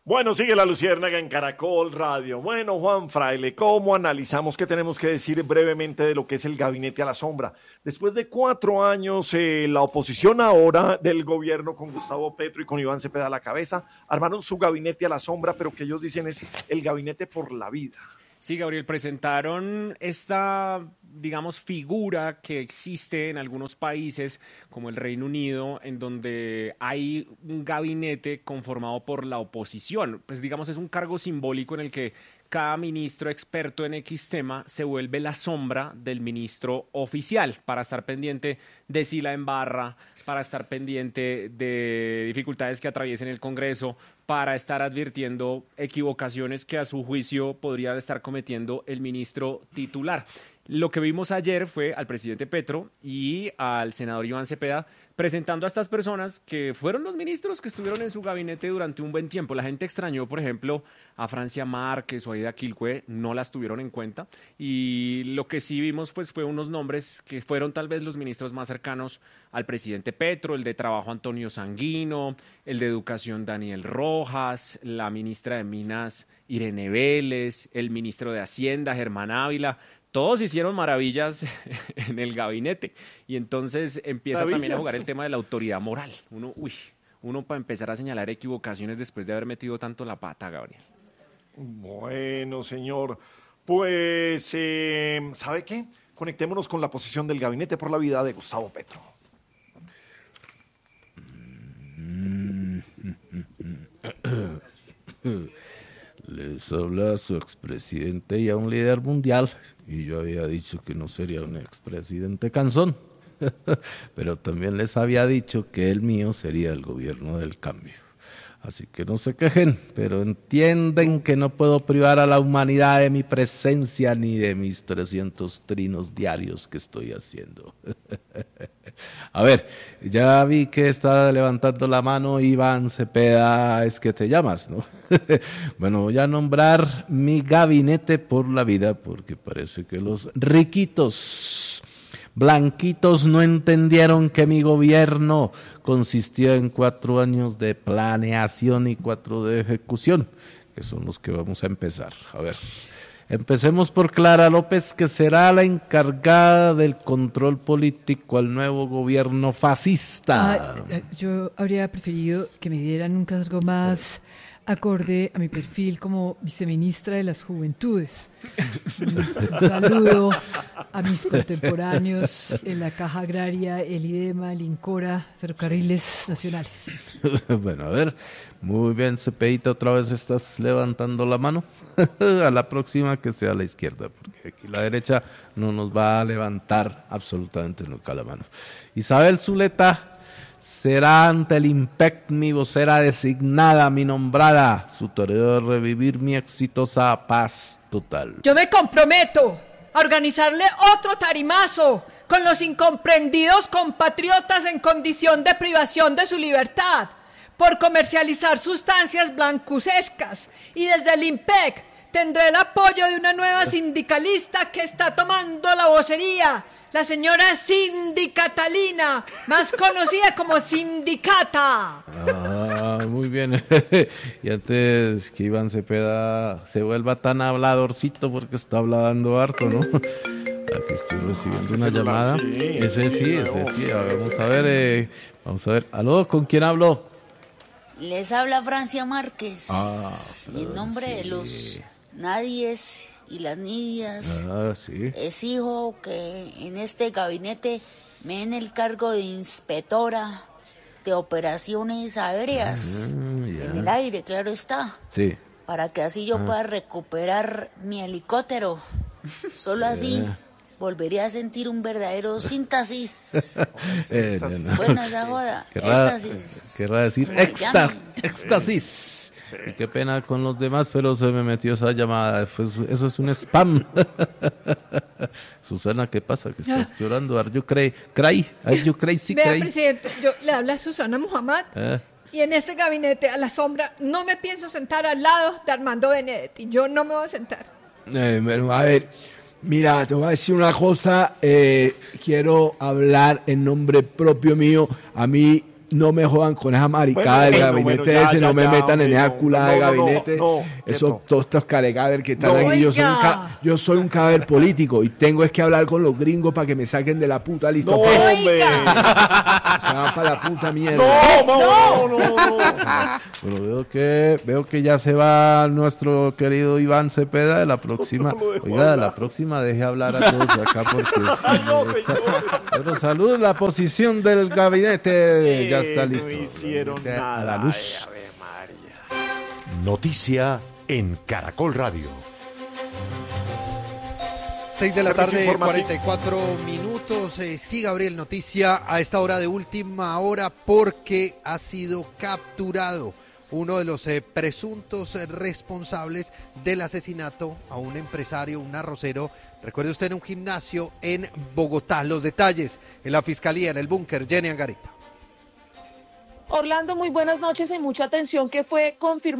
Bueno, sigue la Luciérnaga en Caracol Radio. Bueno, Juan Fraile, ¿cómo analizamos? ¿Qué tenemos que decir brevemente de lo que es el gabinete a la sombra? Después de 4 años, la oposición ahora del gobierno con Gustavo Petro y con Iván Cepeda a la cabeza, armaron su gabinete a la sombra, pero que ellos dicen es el gabinete por la vida. Sí, Gabriel, presentaron esta, digamos, figura que existe en algunos países, como el Reino Unido, en donde hay un gabinete conformado por la oposición. Pues, digamos, es un cargo simbólico en el que cada ministro experto en X tema se vuelve la sombra del ministro oficial para estar pendiente de si la embarra, para estar pendiente de dificultades que atraviesen el Congreso, para estar advirtiendo equivocaciones que a su juicio podría estar cometiendo el ministro titular. Lo que vimos ayer fue al presidente Petro y al senador Iván Cepeda presentando a estas personas que fueron los ministros que estuvieron en su gabinete durante un buen tiempo. La gente extrañó, por ejemplo, a Francia Márquez o a Aida Quilcue, no las tuvieron en cuenta. Y lo que sí vimos pues, fue unos nombres que fueron tal vez los ministros más cercanos al presidente Petro, el de Trabajo Antonio Sanguino, el de Educación Daniel Rojas, la ministra de Minas Irene Vélez, el ministro de Hacienda Germán Ávila. Todos hicieron maravillas en el gabinete y entonces empieza también a jugar el tema de la autoridad moral. Uno para empezar a señalar equivocaciones después de haber metido tanto la pata, Gabriel. Bueno, señor, pues, ¿sabe qué? Conectémonos con la posición del gabinete por la vida de Gustavo Petro. Les habla su expresidente y a un líder mundial, y yo había dicho que no sería un expresidente cansón, pero también les había dicho que el mío sería el gobierno del cambio. Así que no se quejen, pero entienden que no puedo privar a la humanidad de mi presencia ni de mis 300 trinos diarios que estoy haciendo. A ver, ya vi que está levantando la mano Iván Cepeda, es que te llamas, ¿no? Bueno, voy a nombrar mi gabinete por la vida, porque parece que los riquitos blanquitos no entendieron que mi gobierno consistía en 4 años de planeación y 4 de ejecución, que son los que vamos a empezar. A ver, empecemos por Clara López, que será la encargada del control político al nuevo gobierno fascista. Yo habría preferido que me dieran un cargo más acorde a mi perfil como viceministra de las Juventudes. Un saludo a mis contemporáneos en la Caja Agraria, el IDEMA, el INCORA, Ferrocarriles Nacionales. Bueno, a ver, muy bien, Cepedita, otra vez estás levantando la mano. A la próxima que sea a la izquierda, porque aquí la derecha no nos va a levantar absolutamente nunca la mano. Isabel Zuleta será ante el IMPEC mi vocera designada, mi nombrada. Su tarea es revivir mi exitosa paz total. Yo me comprometo a organizarle otro tarimazo con los incomprendidos compatriotas en condición de privación de su libertad por comercializar sustancias blancucescas, y desde el IMPEC tendré el apoyo de una nueva sindicalista que está tomando la vocería, la señora Cindy Catalina, más conocida como Sindicata. Muy bien. Y antes que Iván Cepeda se vuelva tan habladorcito, porque está hablando harto, ¿no? Aquí estoy recibiendo una llamada. Sí, ese sí. Vamos a ver. ¿Aló? ¿Con quién hablo? Les habla Francia Márquez. En nombre sí. De los nadies y las niñas. Sí. Exijo que en este gabinete me den el cargo de inspectora de operaciones aéreas. En el aire, claro está. Sí. Para que así yo pueda recuperar mi helicóptero. Solo así volvería a sentir un verdadero síntesis. Bueno, esa joda. Éxtasis. Querrá decir éxtasis. Sí. Y qué pena con los demás, pero se me metió esa llamada. Eso es un spam. Susana, ¿qué pasa? ¿Que estás llorando? ¿Are you crazy? Vea, presidente, yo le hablo a Susana Muhammad. Y en este gabinete a la sombra no me pienso sentar al lado de Armando Benedetti. Yo no me voy a sentar. Bueno, a ver, mira, te voy a decir una cosa. Quiero hablar en nombre propio mío. A mí no me jodan con esa maricada del gabinete ese, no me metan en esa culada de gabinete. Todos estos caregaber que están aquí. Yo soy un cadáver político y tengo que hablar con los gringos para que me saquen de la puta lista. No, hombre. Se van para la puta mierda. No. Pero veo que ya se va nuestro querido Iván Cepeda de la próxima. Oiga, de la próxima deje hablar a todos acá porque pero salud, la posición del gabinete ya está listo. No hicieron nada. A la luz. Noticia en Caracol Radio. 6 de la tarde, 44 minutos. Sí, Gabriel, noticia a esta hora de última hora porque ha sido capturado uno de los presuntos responsables del asesinato a un empresario, un arrocero. Recuerde usted, en un gimnasio en Bogotá. Los detalles en la Fiscalía, en el búnker. Jenny Angarita. Orlando, muy buenas noches y mucha atención que fue confirmado